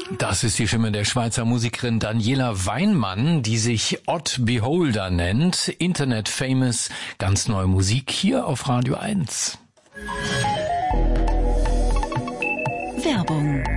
Das ist die Stimme der Schweizer Musikerin Daniela Weinmann, die sich Odd Beholder nennt. Internet famous, ganz neue Musik hier auf Radio 1. Werbung.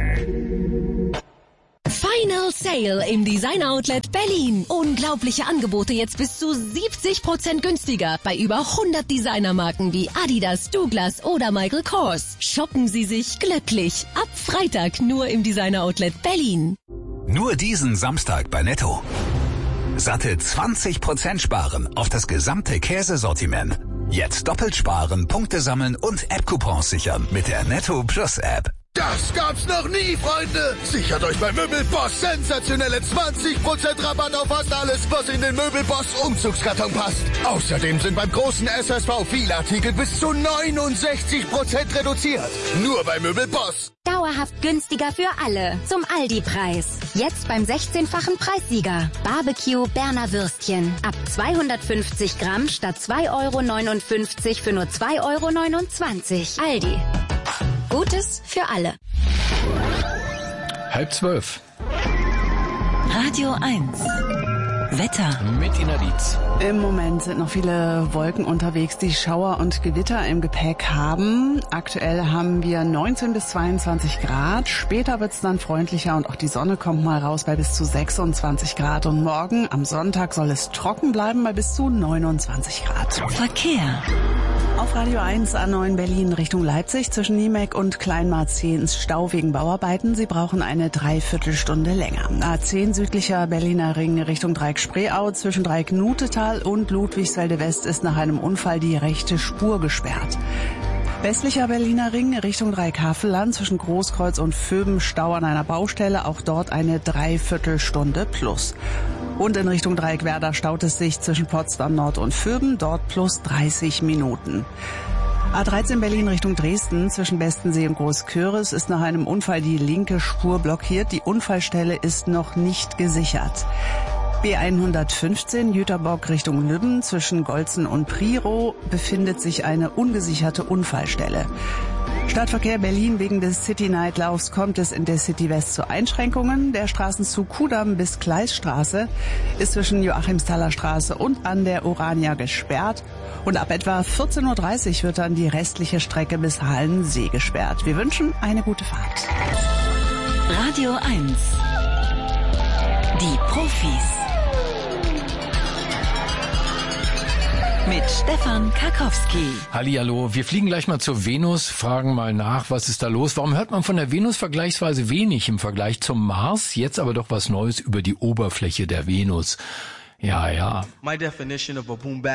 Final Sale im Design Outlet Berlin. Unglaubliche Angebote jetzt bis zu 70% günstiger bei über 100 Designermarken wie Adidas, Douglas oder Michael Kors. Shoppen Sie sich glücklich. Ab Freitag nur im Designer Outlet Berlin. Nur diesen Samstag bei Netto. Satte 20% sparen auf das gesamte Käsesortiment. Jetzt doppelt sparen, Punkte sammeln und App-Coupons sichern mit der Netto Plus App. Das gab's noch nie, Freunde! Sichert euch bei Möbelboss sensationelle 20% Rabatt auf fast alles, was in den Möbelboss Umzugskarton passt. Außerdem sind beim großen SSV viele Artikel bis zu 69% reduziert. Nur bei Möbelboss. Dauerhaft günstiger für alle. Zum Aldi-Preis. Jetzt beim 16-fachen Preissieger. Barbecue Berner Würstchen. Ab 250 Gramm statt 2,59 € für nur 2,29 €. Aldi. Gutes für alle. 11:30. Radio 1. Wetter. Mit Ina Dietz. Im Moment sind noch viele Wolken unterwegs, die Schauer und Gewitter im Gepäck haben. Aktuell haben wir 19 bis 22 Grad. Später wird's dann freundlicher und auch die Sonne kommt mal raus bei bis zu 26 Grad. Und morgen am Sonntag soll es trocken bleiben bei bis zu 29 Grad. Verkehr. Auf Radio 1 A9 Berlin Richtung Leipzig zwischen Niemek und Kleinmarzehn Stau wegen Bauarbeiten. Sie brauchen eine Dreiviertelstunde länger. A10 südlicher Berliner Ring Richtung Dreieck-Spreeau zwischen Dreieck-Nutetal und Ludwigsfelde West ist nach einem Unfall die rechte Spur gesperrt. Westlicher Berliner Ring Richtung Dreieck-Havelland zwischen Großkreuz und Vöben Stau an einer Baustelle, auch dort eine Dreiviertelstunde plus. Und in Richtung Dreieck-Werder staut es sich zwischen Potsdam Nord und Vöben, dort plus 30 Minuten. A13 Berlin Richtung Dresden zwischen Bestensee und Großköris ist nach einem Unfall die linke Spur blockiert. Die Unfallstelle ist noch nicht gesichert. B115 Jüterbock Richtung Lübben zwischen Golzen und Priro befindet sich eine ungesicherte Unfallstelle. Stadtverkehr Berlin wegen des City-Night-Laufs kommt es in der City West zu Einschränkungen. Der Straßenzug Kudamm bis Gleisstraße ist zwischen Joachimsthaler Straße und an der Orania gesperrt. Und ab etwa 14:30 Uhr wird dann die restliche Strecke bis Hallensee gesperrt. Wir wünschen eine gute Fahrt. Radio 1. Die Profis. Mit Stefan Karkowski. Hallihallo, wir fliegen gleich mal zur Venus, fragen mal nach, was ist da los? Warum hört man von der Venus vergleichsweise wenig im Vergleich zum Mars? Jetzt aber doch was Neues über die Oberfläche der Venus. Ja. My definition of a boom bap